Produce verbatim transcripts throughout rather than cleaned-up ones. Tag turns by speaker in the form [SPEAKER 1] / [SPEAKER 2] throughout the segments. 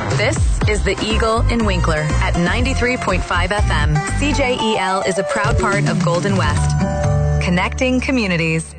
[SPEAKER 1] This is The Eagle in Winkler at ninety-three point five F M. C J E L is a proud part of Golden West. Connecting communities.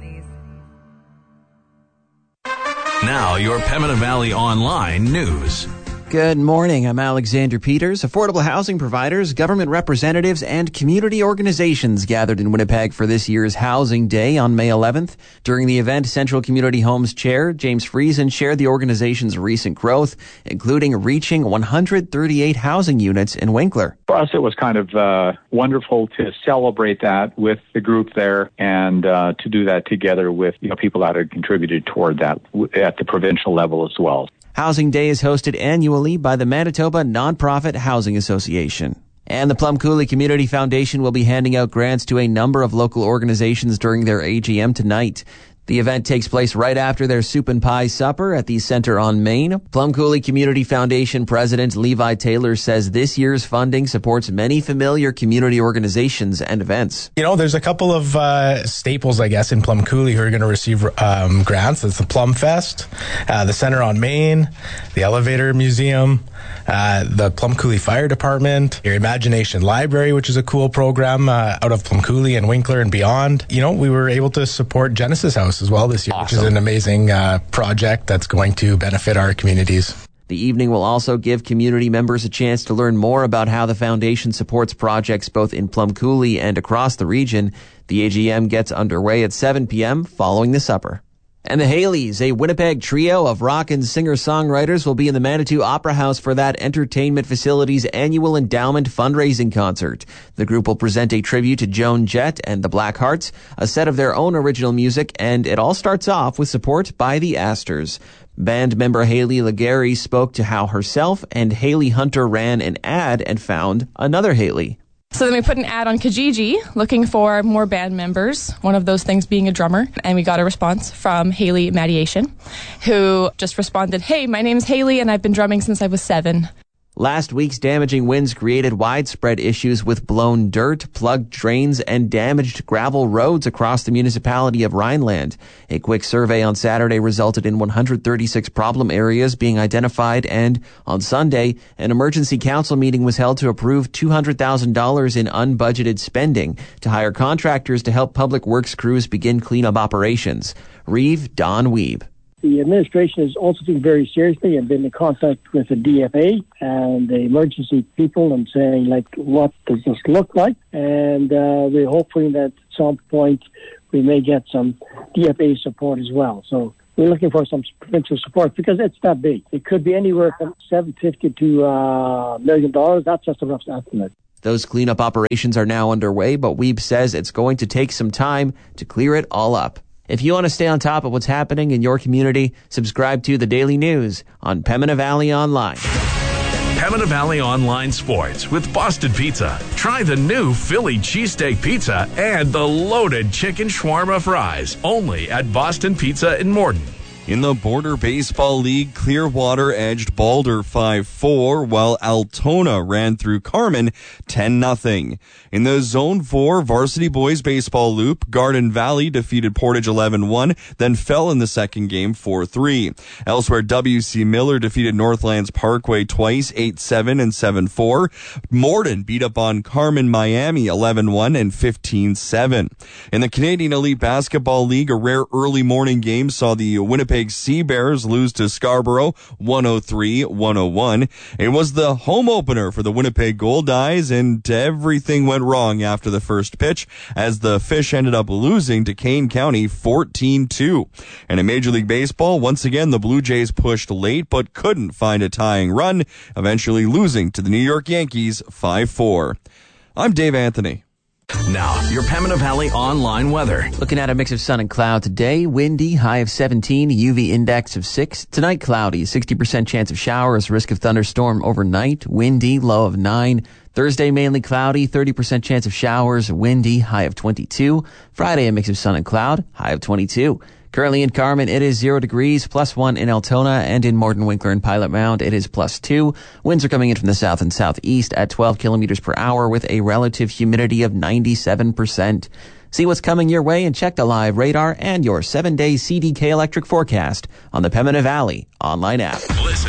[SPEAKER 2] Now, your Pembina Valley Online news.
[SPEAKER 3] Good morning. I'm Alexander Peters. Affordable housing providers, government representatives, and community organizations gathered in Winnipeg for this year's Housing Day on May eleventh. During the event, Central Community Homes Chair James Friesen shared the organization's recent growth, including reaching one hundred thirty-eight housing units in Winkler.
[SPEAKER 4] For us, it was kind of uh, wonderful to celebrate that with the group there and uh, to do that together with you know people that had contributed toward that at the provincial level as well.
[SPEAKER 3] Housing Day is hosted annually by the Manitoba Nonprofit Housing Association. And the Plum Coulee Community Foundation will be handing out grants to a number of local organizations during their A G M tonight. The event takes place right after their soup and pie supper at the Center on Main. Plum Coulee Community Foundation President Levi Taylor says this year's funding supports many familiar community organizations and events.
[SPEAKER 5] You know, there's a couple of uh, staples, I guess, in Plum Coulee who are going to receive um, grants. It's the Plum Fest, uh, the Center on Main, the Elevator Museum, uh, the Plum Coulee Fire Department, your Imagination Library, which is a cool program uh, out of Plum Coulee and Winkler and beyond. You know, we were able to support Genesis House as well this year, awesome. Which is an amazing uh, project that's going to benefit our communities.
[SPEAKER 3] The evening will also give community members a chance to learn more about how the foundation supports projects both in Plum Coulee and across the region. The A G M gets underway at seven p.m. following the supper. And the Haleys, a Winnipeg trio of rock and singer-songwriters, will be in the Manitou Opera House for that entertainment facility's annual endowment fundraising concert. The group will present a tribute to Joan Jett and the Blackhearts, a set of their own original music, and it all starts off with support by the Astors. Band member Haley Legary spoke to how herself and Haley Hunter ran an ad and found another Haley.
[SPEAKER 6] So then we put an ad on Kijiji looking for more band members, one of those things being a drummer. And we got a response from Haley Madiation, who just responded, "Hey, my name's Haley and I've been drumming since I was seven."
[SPEAKER 3] Last week's damaging winds created widespread issues with blown dirt, plugged drains, and damaged gravel roads across the municipality of Rhineland. A quick survey on Saturday resulted in one hundred thirty-six problem areas being identified, and on Sunday, an emergency council meeting was held to approve two hundred thousand dollars in unbudgeted spending to hire contractors to help public works crews begin cleanup operations. Reeve Don Weeb.
[SPEAKER 7] The administration is also taking very seriously and been in contact with the D F A and the emergency people and saying, like, what does this look like? And uh, we're hoping that at some point we may get some D F A support as well. So we're looking for some provincial support because it's that big. It could be anywhere from seven hundred fifty thousand to a uh, million dollars. That's just a rough estimate.
[SPEAKER 3] Those cleanup operations are now underway, but Weeb says it's going to take some time to clear it all up. If you want to stay on top of what's happening in your community, subscribe to The Daily News on Pembina Valley Online.
[SPEAKER 2] Pembina Valley Online Sports with Boston Pizza. Try the new Philly cheesesteak pizza and the loaded chicken shawarma fries. Only at Boston Pizza in Morden.
[SPEAKER 8] In the Border Baseball League, Clearwater edged Balder five four, while Altona ran through Carman ten nothing. In the Zone four Varsity Boys Baseball Loop, Garden Valley defeated Portage eleven one, then fell in the second game four three. Elsewhere, W C Miller defeated Northlands Parkway twice, eight seven and seven four. Morden beat up on Carman Miami eleven one and fifteen seven. In the Canadian Elite Basketball League, a rare early morning game saw the Winnipeg Sea Bears lose to Scarborough one oh three one oh one. It was the home opener for the Winnipeg Gold Eyes, and everything went wrong after the first pitch as the Fish ended up losing to Kane County fourteen two. And in Major League Baseball, once again, the Blue Jays pushed late but couldn't find a tying run, eventually losing to the New York Yankees five four. I'm Dave Anthony.
[SPEAKER 2] Now, your Pembina Valley Online weather.
[SPEAKER 3] Looking at a mix of sun and cloud today. Windy, high of seventeen, U V index of six. Tonight, cloudy, sixty percent chance of showers, risk of thunderstorm overnight. Windy, low of nine. Thursday, mainly cloudy, thirty percent chance of showers, windy, high of twenty-two. Friday, a mix of sun and cloud, high of twenty-two. Currently in Carman, it is zero degrees, plus one in Altona, and in Morden, Winkler, and Pilot Mound, it is plus two. Winds are coming in from the south and southeast at twelve kilometers per hour with a relative humidity of ninety-seven percent. See what's coming your way and check the live radar and your seven-day C D K electric forecast on the Pembina Valley online app.
[SPEAKER 2] Listen for your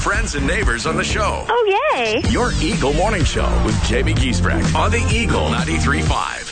[SPEAKER 2] friends and neighbors on the show.
[SPEAKER 9] Oh, yay.
[SPEAKER 2] Your Eagle Morning Show with Jamie Giesbrecht on the Eagle ninety-three point five.